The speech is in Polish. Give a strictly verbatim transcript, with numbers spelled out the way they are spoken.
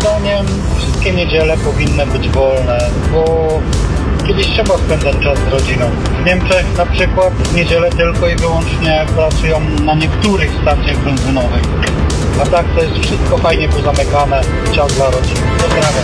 zdaniem wszystkie niedziele powinny być wolne, bo kiedyś trzeba spędzać czas z rodziną. W Niemczech na przykład w niedzielę tylko i wyłącznie pracują na niektórych stacjach benzynowych. A tak to jest wszystko fajnie pozamykane, czas dla rodziny. Pozdrawiam.